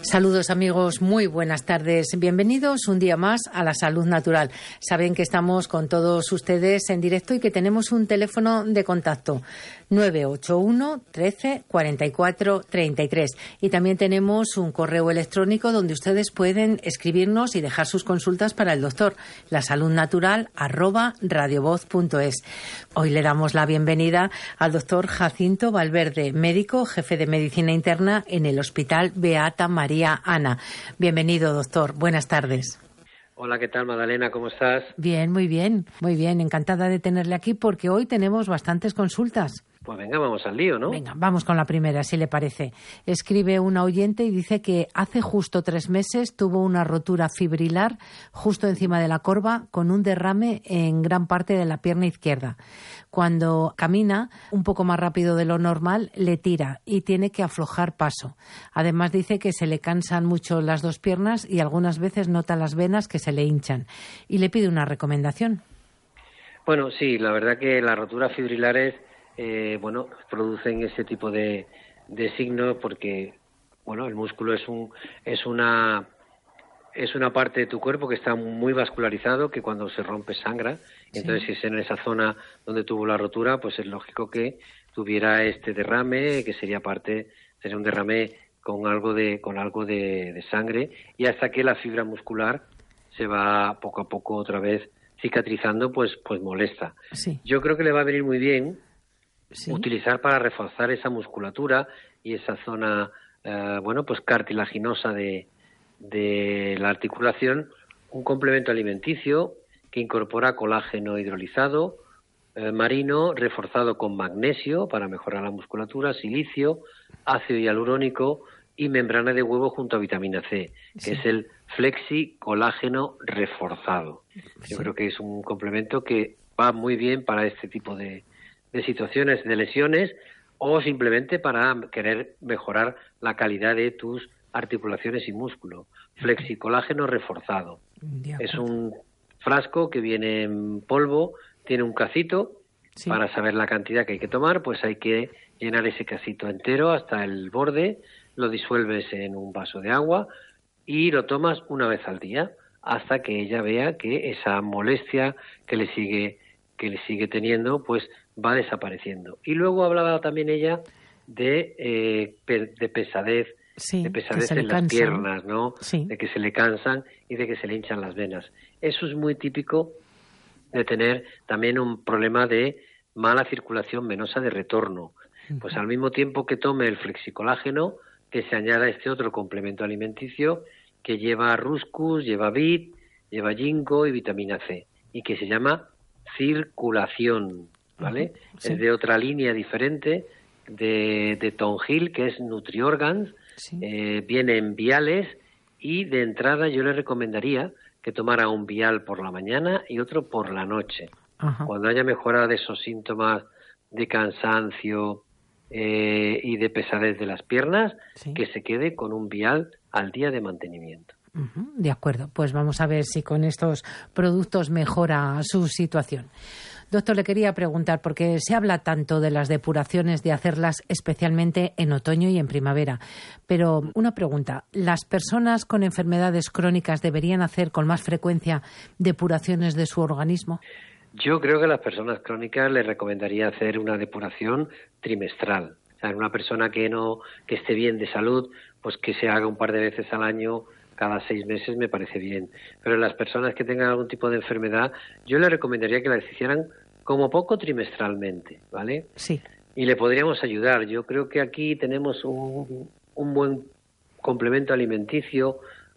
Saludos amigos, muy buenas tardes. Bienvenidos un día más a La Salud Natural. Saben que estamos con todos ustedes en directo y que tenemos un teléfono de contacto 981 13 44 33 y también tenemos un correo electrónico donde ustedes pueden escribirnos y dejar sus consultas para el doctor, lasaludnatural@radiovoz.es. Hoy le damos la bienvenida al doctor Jacinto Valverde, médico, jefe de medicina interna en el Hospital Beata María Ana. Bienvenido, doctor. Buenas tardes. Hola, ¿qué tal, Magdalena? ¿Cómo estás? Bien, muy bien, muy bien. Encantada de tenerle aquí porque hoy tenemos bastantes consultas. Pues venga, vamos al lío, ¿no? Venga, vamos con la primera, si le parece. Escribe una oyente y dice que hace justo 3 meses tuvo una rotura fibrilar justo encima de la corva con un derrame en gran parte de la pierna izquierda. Cuando camina un poco más rápido de lo normal, le tira y tiene que aflojar paso. Además dice que se le cansan mucho las 2 piernas y algunas veces nota las venas que se le hinchan. Y le pide una recomendación. Bueno, sí, la verdad que las roturas fibrilares producen ese tipo de signos porque, bueno, el músculo es una parte de tu cuerpo que está muy vascularizado, que cuando se rompe sangra. Sí. Entonces, si es en esa zona donde tuvo la rotura, pues es lógico que tuviera este derrame, que sería un derrame con algo de sangre, y hasta que la fibra muscular se va poco a poco otra vez cicatrizando, pues molesta. Sí. Yo creo que le va a venir muy bien. Sí. Utilizar para reforzar esa musculatura y esa zona, cartilaginosa de la articulación, un complemento alimenticio que incorpora colágeno hidrolizado, marino, reforzado con magnesio para mejorar la musculatura, silicio, ácido hialurónico y membrana de huevo junto a vitamina C, que es el Flexi Colágeno reforzado. Yo creo que es un complemento que va muy bien para este tipo de situaciones de lesiones o simplemente para querer mejorar la calidad de tus articulaciones y músculo. Flexicolágeno reforzado. Es un frasco que viene en polvo, tiene un cacito. Sí. Para saber la cantidad que hay que tomar, pues hay que llenar ese cacito entero hasta el borde, lo disuelves en un vaso de agua y lo tomas una vez al día hasta que ella vea que esa molestia que le sigue teniendo, pues va desapareciendo. Y luego hablaba también ella de pesadez, en las piernas, ¿no? Sí. De que se le cansan y de que se le hinchan las venas. Eso es muy típico de tener también un problema de mala circulación venosa de retorno. Pues al mismo tiempo que tome el flexicolágeno, que se añada este otro complemento alimenticio que lleva ruscus, lleva vid, lleva ginkgo y vitamina C, y que se llama circulación, ¿vale? Sí. Es de otra línea diferente de Tonhil, que es NutriOrgans. Sí. Viene en viales y de entrada yo le recomendaría que tomara un vial por la mañana y otro por la noche. Ajá. Cuando haya mejorado de esos síntomas de cansancio y de pesadez de las piernas, sí, que se quede con un vial al día de mantenimiento. De acuerdo, pues vamos a ver si con estos productos mejora su situación. Doctor, le quería preguntar, porque se habla tanto de las depuraciones, de hacerlas especialmente en otoño y en primavera, pero una pregunta, ¿las personas con enfermedades crónicas deberían hacer con más frecuencia depuraciones de su organismo? Yo creo que a las personas crónicas les recomendaría hacer una depuración trimestral. O sea, una persona que esté bien de salud, pues que se haga un par de veces al año, cada 6 meses me parece bien. Pero las personas que tengan algún tipo de enfermedad, yo les recomendaría que las hicieran como poco trimestralmente, ¿vale? Sí. Y le podríamos ayudar. Yo creo que aquí tenemos un buen complemento alimenticio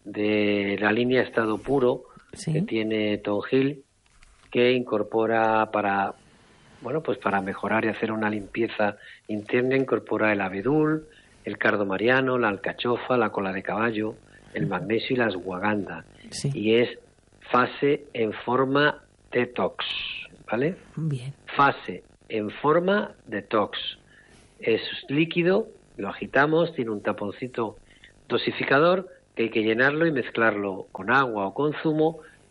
de la línea Estado Puro, sí, que tiene Tonhil, que incorpora para mejorar y hacer una limpieza interna, incorpora el abedul, el cardo mariano, la alcachofa, la cola de caballo, el magnesio y la ashwagandha. Sí. Y es fase en forma detox, ¿vale? Bien. Fase en forma detox. Es líquido, lo agitamos, tiene un taponcito dosificador que hay que llenarlo y mezclarlo con agua o con zumo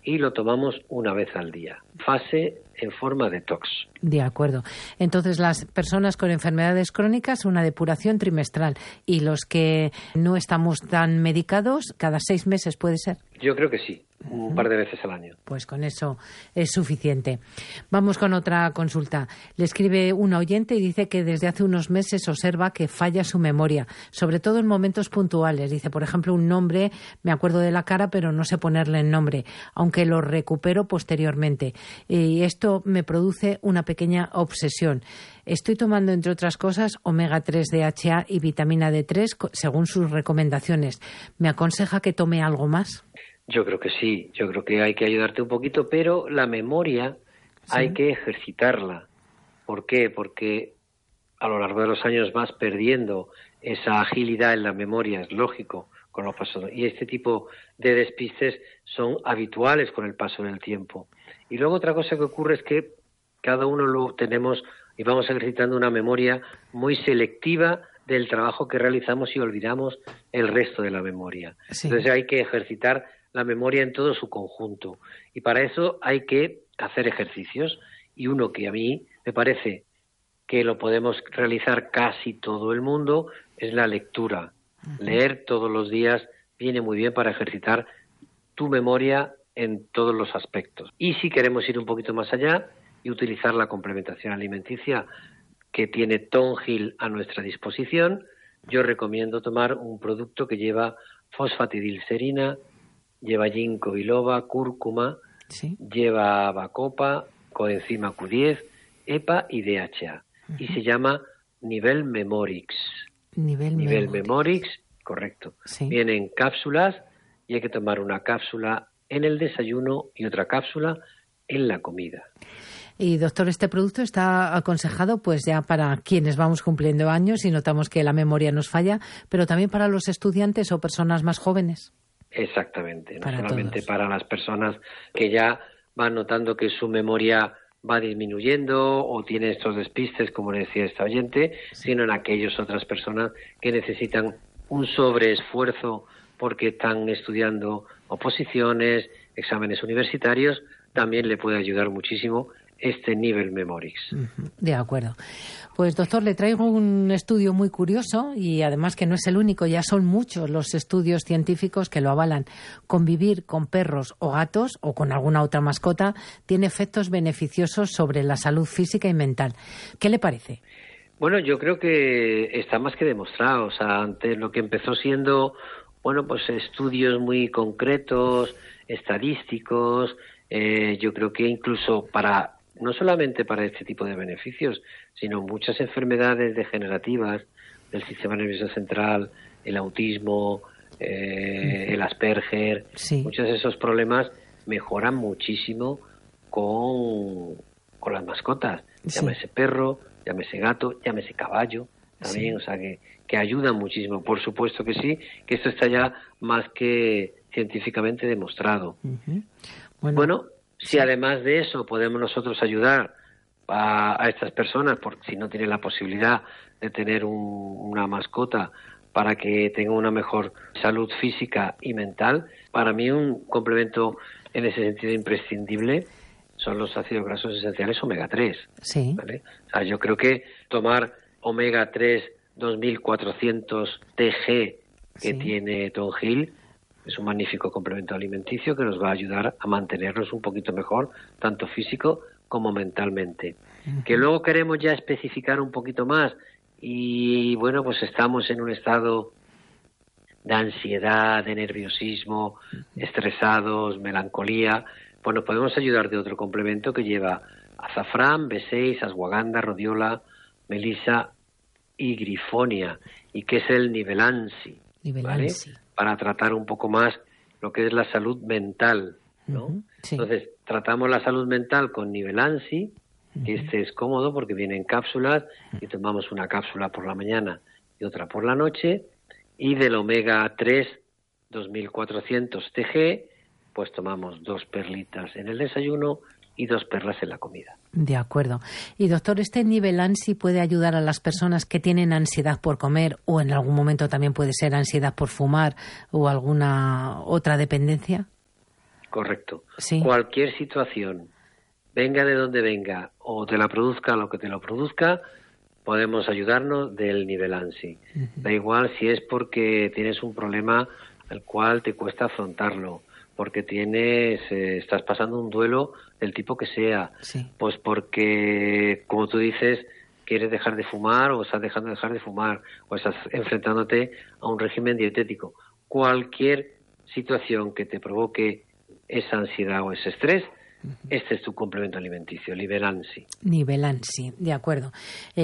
y lo tomamos una vez al día. Fase en forma detox. De acuerdo. Entonces, las personas con enfermedades crónicas, una depuración trimestral. Y los que no estamos tan medicados, cada 6 meses puede ser. Yo creo que sí, un par de veces al año. Pues con eso es suficiente. Vamos con otra consulta. Le escribe una oyente y dice que desde hace unos meses observa que falla su memoria, sobre todo en momentos puntuales. Dice, por ejemplo, un nombre, me acuerdo de la cara, pero no sé ponerle el nombre, aunque lo recupero posteriormente. Y esto me produce una pequeña obsesión. Estoy tomando, entre otras cosas, omega 3 DHA y vitamina D3 según sus recomendaciones. ¿Me aconseja que tome algo más? Yo creo que sí, yo creo que hay que ayudarte un poquito, pero la memoria hay que ejercitarla. ¿Por qué? Porque a lo largo de los años vas perdiendo esa agilidad en la memoria, es lógico, con los pasos. Y este tipo de despistes son habituales con el paso del tiempo. Y luego otra cosa que ocurre es que cada uno lo tenemos y vamos ejercitando una memoria muy selectiva del trabajo que realizamos y olvidamos el resto de la memoria. Sí. Entonces hay que ejercitar la memoria en todo su conjunto. Y para eso hay que hacer ejercicios. Y uno que a mí me parece que lo podemos realizar casi todo el mundo es la lectura. Leer todos los días viene muy bien para ejercitar tu memoria en todos los aspectos. Y si queremos ir un poquito más allá y utilizar la complementación alimenticia que tiene Tonghil a nuestra disposición, yo recomiendo tomar un producto que lleva fosfatidilserina, lleva ginkgo biloba, cúrcuma, ¿sí? Lleva bacopa, coenzima Q10, EPA y DHA. Y se llama Nivel Memorix. Nivel Memorix, correcto. ¿Sí? Viene en cápsulas y hay que tomar una cápsula en el desayuno y otra cápsula en la comida. Y doctor, este producto está aconsejado pues ya para quienes vamos cumpliendo años y notamos que la memoria nos falla, pero también para los estudiantes o personas más jóvenes. Exactamente, no solamente todos. Para las personas que ya van notando que su memoria va disminuyendo o tiene estos despistes, como decía esta oyente, sí. Sino en aquellas otras personas que necesitan un sobreesfuerzo porque están estudiando oposiciones, exámenes universitarios, también le puede ayudar muchísimo este Nivel Memorix. De acuerdo. Pues doctor, le traigo un estudio muy curioso y además que no es el único, ya son muchos los estudios científicos que lo avalan. Convivir con perros o gatos o con alguna otra mascota tiene efectos beneficiosos sobre la salud física y mental. ¿Qué le parece? Bueno, yo creo que está más que demostrado. O sea, ante lo que empezó siendo, bueno, pues estudios muy concretos, estadísticos, yo creo que incluso no solamente para este tipo de beneficios, sino muchas enfermedades degenerativas del sistema nervioso central, el autismo, el Asperger, sí. Muchos de esos problemas mejoran muchísimo con las mascotas, sí. Llámese perro, llámese gato, llámese caballo, también, sí. O sea que ayudan muchísimo. Por supuesto que sí, que esto está ya más que científicamente demostrado. Bueno, si además de eso podemos nosotros ayudar a estas personas, porque si no tienen la posibilidad de tener una mascota para que tengan una mejor salud física y mental, para mí un complemento en ese sentido imprescindible son los ácidos grasos esenciales omega 3. Sí. ¿Vale? O sea, yo creo que tomar omega 3 2400 TG que sí. Tiene Tonghil es un magnífico complemento alimenticio que nos va a ayudar a mantenernos un poquito mejor, tanto físico como mentalmente. Que luego queremos ya especificar un poquito más y, bueno, pues estamos en un estado de ansiedad, de nerviosismo, estresados, melancolía. Bueno, podemos ayudar de otro complemento que lleva azafrán, B6, ashwagandha, rodiola, melisa y grifonia, y que es el Nivelansi. ¿Vale? Para tratar un poco más lo que es la salud mental, ¿no? Sí. Entonces, tratamos la salud mental con Nivelansi, que este es cómodo porque viene en cápsulas y tomamos una cápsula por la mañana y otra por la noche, y del omega 3 2400 TG, pues tomamos 2 perlitas en el desayuno y 2 perlas en la comida. De acuerdo. Y doctor, ¿este Nivelansi puede ayudar a las personas que tienen ansiedad por comer o en algún momento también puede ser ansiedad por fumar o alguna otra dependencia? Correcto. Sí. Cualquier situación, venga de donde venga, o te la produzca lo que te lo produzca, podemos ayudarnos del nivel ANSI. Da igual si es porque tienes un problema al cual te cuesta afrontarlo, porque estás pasando un duelo del tipo que sea, Sí. pues porque, como tú dices, quieres dejar de fumar o estás dejando de dejar de fumar o estás enfrentándote a un régimen dietético. Cualquier situación que te provoque esa ansiedad o ese estrés, este es tu complemento alimenticio, nivel ANSI. Nivel ANSI, de acuerdo.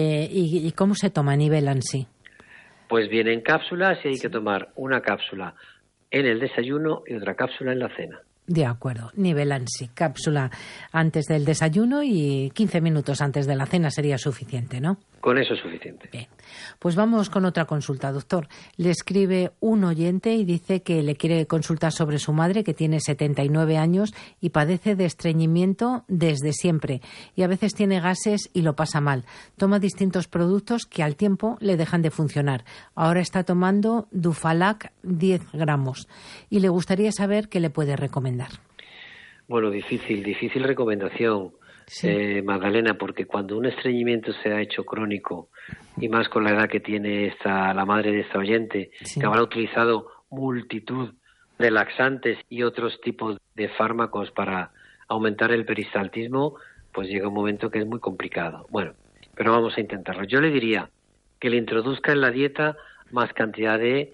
¿Y cómo se toma nivel ANSI? Pues viene en cápsulas y hay que tomar una cápsula en el desayuno y otra cápsula en la cena. De acuerdo, nivel ANSI, cápsula antes del desayuno y 15 minutos antes de la cena sería suficiente, ¿no? Con eso es suficiente. Bien, pues vamos con otra consulta, doctor. Le escribe un oyente y dice que le quiere consultar sobre su madre, que tiene 79 años y padece de estreñimiento desde siempre. Y a veces tiene gases y lo pasa mal. Toma distintos productos que al tiempo le dejan de funcionar. Ahora está tomando Dufalac 10 gramos. Y le gustaría saber qué le puede recomendar. Bueno, difícil recomendación. Sí. Magdalena, porque cuando un estreñimiento se ha hecho crónico, y más con la edad que tiene la madre de esta oyente, sí, que habrá utilizado multitud de laxantes y otros tipos de fármacos para aumentar el peristaltismo, pues llega un momento que es muy complicado. Bueno, pero vamos a intentarlo. Yo le diría que le introduzca en la dieta más cantidad de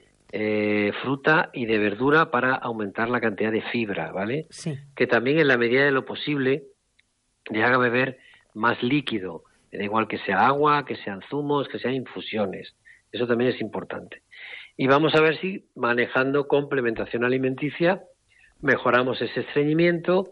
fruta y de verdura para aumentar la cantidad de fibra, ¿vale? Sí. Que también en la medida de lo posible le haga beber más líquido, da igual que sea agua, que sean zumos, que sean infusiones. Eso también es importante. Y vamos a ver si manejando complementación alimenticia mejoramos ese estreñimiento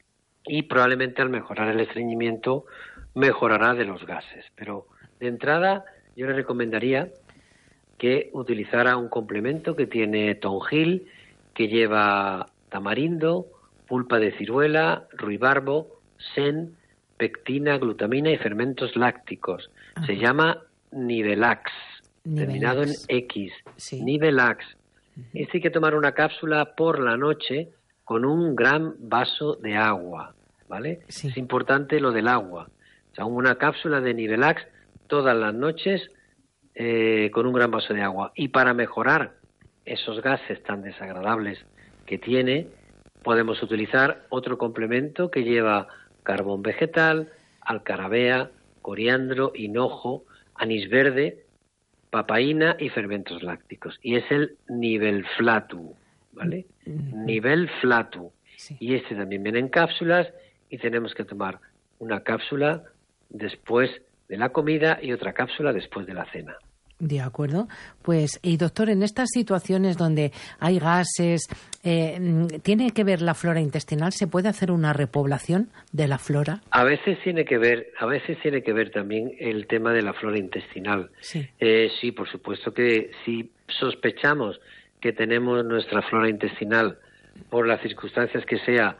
y probablemente al mejorar el estreñimiento mejorará de los gases. Pero de entrada yo le recomendaría que utilizara un complemento que tiene tonjil, que lleva tamarindo, pulpa de ciruela, ruibarbo, sen, pectina, glutamina y fermentos lácticos. Ajá. Se llama Nivelax, terminado en X. Sí. Nivelax. Este hay que tomar una cápsula por la noche con un gran vaso de agua, ¿vale? Sí. Es importante lo del agua. O sea, una cápsula de Nivelax todas las noches con un gran vaso de agua. Y para mejorar esos gases tan desagradables que tiene, podemos utilizar otro complemento que lleva carbón vegetal, alcarabea, coriandro, hinojo, anís verde, papaína y fermentos lácticos. Y es el Nivelflatu, ¿vale? Nivelflatu. Sí. Y este también viene en cápsulas y tenemos que tomar una cápsula después de la comida y otra cápsula después de la cena. De acuerdo. Pues, y doctor, en estas situaciones donde hay gases, ¿tiene que ver la flora intestinal? ¿Se puede hacer una repoblación de la flora? A veces tiene que ver también el tema de la flora intestinal. Sí. Sí, por supuesto que si sospechamos que tenemos nuestra flora intestinal, por las circunstancias que sea,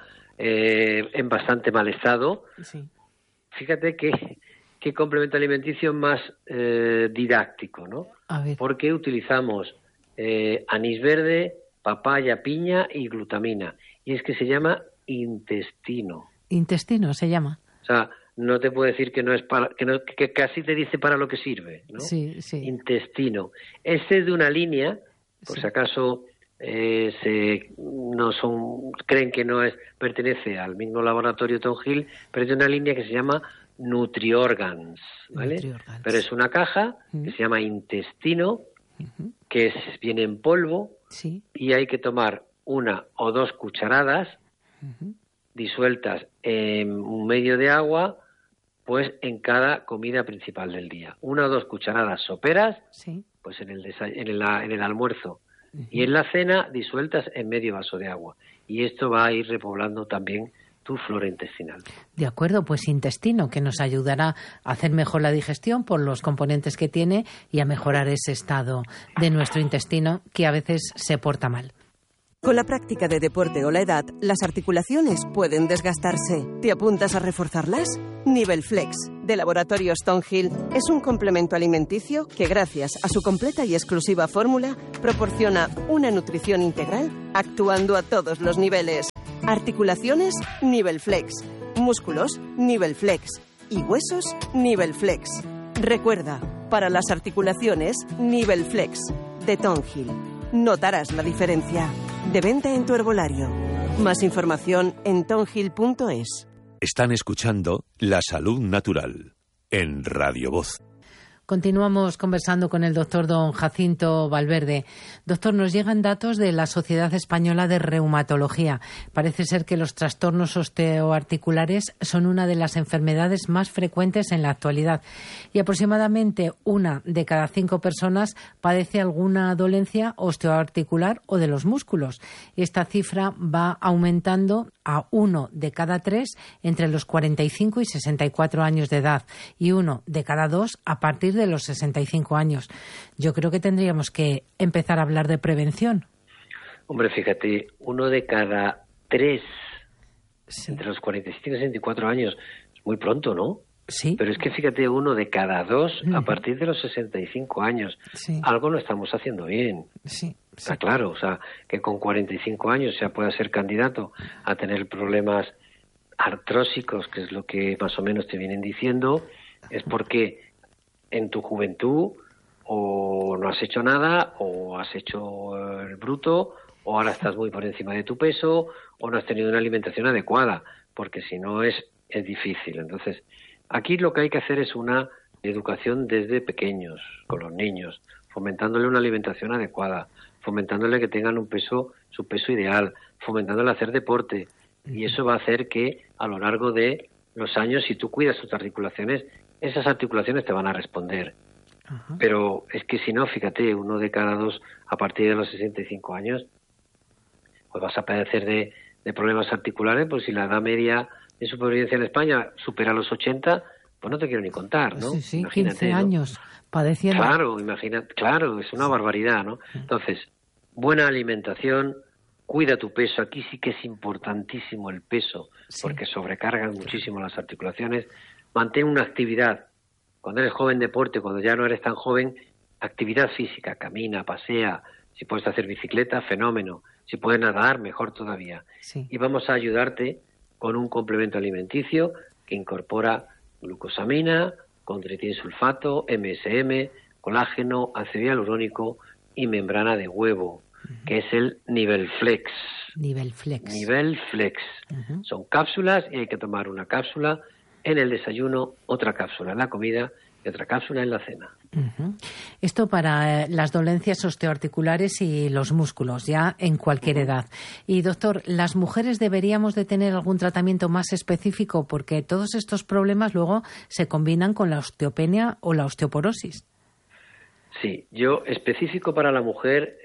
en bastante mal estado, sí, fíjate que qué complemento alimenticio más didáctico, ¿no? A ver. Porque utilizamos anís verde, papaya, piña y glutamina. Y es que se llama intestino. Intestino se llama. O sea, no te puedo decir que no es para, que casi te dice para lo que sirve, ¿no? Sí, sí. Intestino. Este es de una línea, por sí, si acaso creen que no pertenece al mismo laboratorio Tonjil, pero es de una línea que se llama Nutriorgans, ¿vale? Nutriorgans. Pero es una caja que se llama intestino, que viene en polvo, sí, y hay que tomar 1 o 2 cucharadas disueltas en un medio de agua, pues en cada comida principal del día. 1 o 2 cucharadas soperas, sí, pues en el almuerzo. Y en la cena disueltas en medio vaso de agua. Y esto va a ir repoblando también tu flora intestinal. De acuerdo, pues intestino, que nos ayudará a hacer mejor la digestión por los componentes que tiene y a mejorar ese estado de nuestro intestino que a veces se porta mal. Con la práctica de deporte o la edad, las articulaciones pueden desgastarse. ¿Te apuntas a reforzarlas? Nivelflex, de Laboratorios Tonjil, es un complemento alimenticio que, gracias a su completa y exclusiva fórmula, proporciona una nutrición integral actuando a todos los niveles. Articulaciones, Nivelflex. Músculos, Nivelflex. Y huesos, Nivelflex. Recuerda, para las articulaciones, Nivelflex. De Tonghil. Notarás la diferencia. De venta en tu herbolario. Más información en tonghil.es. Están escuchando La Salud Natural en Radio Voz. Continuamos conversando con el doctor don Jacinto Valverde. Doctor, nos llegan datos de la Sociedad Española de Reumatología. Parece ser que los trastornos osteoarticulares son una de las enfermedades más frecuentes en la actualidad y aproximadamente 1 de cada 5 personas padece alguna dolencia osteoarticular o de los músculos. Esta cifra va aumentando a 1 de cada 3 entre los 45 y 64 años de edad y 1 de cada 2 a partir de los 65 años. Yo creo que tendríamos que empezar a hablar de prevención. Hombre, fíjate, 1 de cada 3 Sí. entre los 45 y 64 años. Es muy pronto, ¿no? Sí. Pero es que fíjate, 1 de cada 2 a partir de los 65 años. Sí. Algo lo estamos haciendo bien. Sí. Está claro, o sea, que con 45 años ya pueda ser candidato a tener problemas artrósicos, que es lo que más o menos te vienen diciendo, es porque en tu juventud o no has hecho nada, o has hecho el bruto, o ahora estás muy por encima de tu peso, o no has tenido una alimentación adecuada, porque si no es difícil. Entonces, aquí lo que hay que hacer es una educación desde pequeños, con los niños, fomentándole una alimentación adecuada, fomentándole que tengan su peso ideal, fomentándole hacer deporte, y eso va a hacer que a lo largo de los años, si tú cuidas tus articulaciones, esas articulaciones te van a responder. Ajá. Pero es que si no, fíjate, 1 de cada 2 a partir de los 65 años, pues vas a padecer de problemas articulares, pues si la edad media de supervivencia en España supera los 80, pues no te quiero ni contar, ¿no? Sí, sí, Imagínate, 15 ¿no? años padeciendo. Claro, imagínate, claro, es una barbaridad, ¿no? Entonces, buena alimentación, cuida tu peso. Aquí sí que es importantísimo el peso, Sí. porque sobrecargan muchísimo las articulaciones. Mantén una actividad. Cuando eres joven, deporte. Cuando ya no eres tan joven, actividad física. Camina, pasea. Si puedes hacer bicicleta, fenómeno. Si puedes nadar, mejor todavía. Sí. Y vamos a ayudarte con un complemento alimenticio que incorpora glucosamina, condroitinsulfato, MSM, colágeno, ácido hialurónico y membrana de huevo, que es el Nivelflex. Nivelflex. Nivelflex. Ujú. Son cápsulas y hay que tomar una cápsula en el desayuno, otra cápsula en la comida y otra cápsula en la cena. Ujú. Esto para las dolencias osteoarticulares y los músculos, ya en cualquier edad. Y doctor, ¿las mujeres deberíamos de tener algún tratamiento más específico? Porque todos estos problemas luego se combinan con la osteopenia o la osteoporosis. Sí, yo específico para la mujer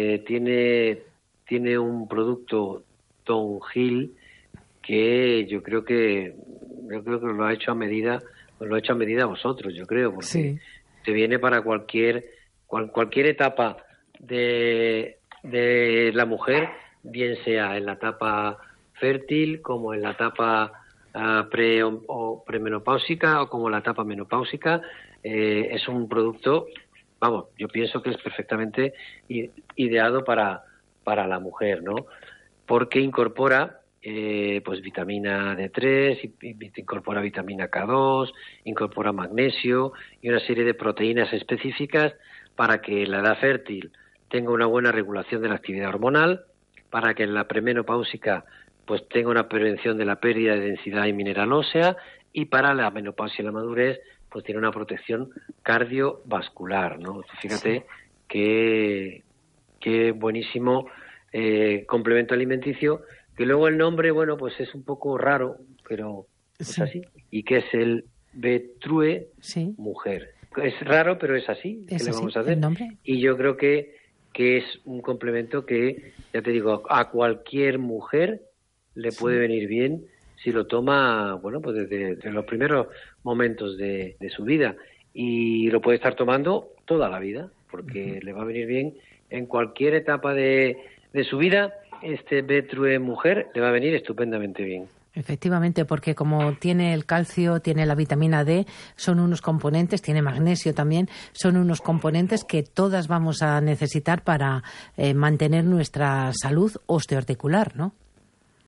tiene un producto Tonghil que yo creo que lo ha hecho a medida, vosotros, yo creo, porque Sí. te viene para cualquier etapa de la mujer, bien sea en la etapa fértil como en la etapa premenopáusica o como la etapa menopáusica. Es un producto, vamos, yo pienso que es perfectamente ideado para la mujer, ¿no? Porque incorpora pues vitamina D3, incorpora vitamina K2, incorpora magnesio y una serie de proteínas específicas para que en la edad fértil tenga una buena regulación de la actividad hormonal, para que en la premenopáusica pues tenga una prevención de la pérdida de densidad y mineral ósea, y para la menopausia y la madurez pues tiene una protección cardiovascular, ¿no? Fíjate qué buenísimo complemento alimenticio, que luego el nombre, bueno, pues es un poco raro, pero es Sí. así, y que es el Betrue Sí. Mujer. Es raro, pero es así. ¿Qué Es le así, vamos a hacer? el nombre. Y yo creo que es un complemento que, ya te digo, a cualquier mujer le puede venir bien si lo toma, bueno, pues desde los primeros momentos de su vida. Y lo puede estar tomando toda la vida, porque le va a venir bien en cualquier etapa de su vida. Este Betrue Mujer le va a venir estupendamente bien. Efectivamente, porque como tiene el calcio, tiene la vitamina D, son unos componentes, tiene magnesio también, son unos componentes que todas vamos a necesitar para mantener nuestra salud osteoarticular, ¿no?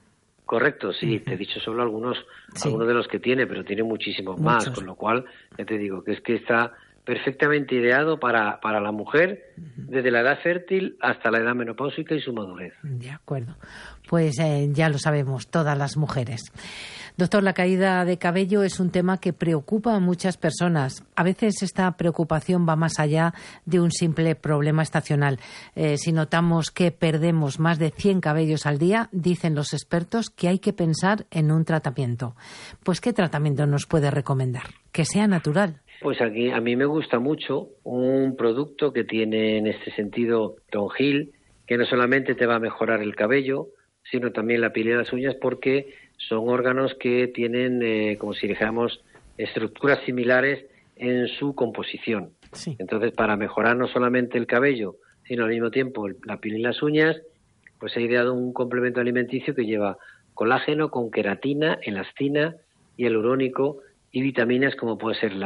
Correcto, sí, te he dicho solo algunos de los que tiene, pero tiene muchísimos más, con lo cual ya te digo que es que está perfectamente ideado para la mujer desde la edad fértil hasta la edad menopáusica y su madurez. De acuerdo, pues ya lo sabemos, todas las mujeres. Doctor, la caída de cabello es un tema que preocupa a muchas personas. A veces esta preocupación va más allá de un simple problema estacional. Si notamos que perdemos más de 100 cabellos al día, dicen los expertos que hay que pensar en un tratamiento. Pues, ¿qué tratamiento nos puede recomendar? Que sea natural. Pues aquí a mí me gusta mucho un producto que tiene en este sentido Tonghil, que no solamente te va a mejorar el cabello, sino también la piel y las uñas, porque son órganos que tienen, como si dijéramos, estructuras similares en su composición. Sí. Entonces, para mejorar no solamente el cabello, sino al mismo tiempo la piel y las uñas, pues he ideado un complemento alimenticio que lleva colágeno con queratina, elastina, hialurónico y vitaminas como puede ser la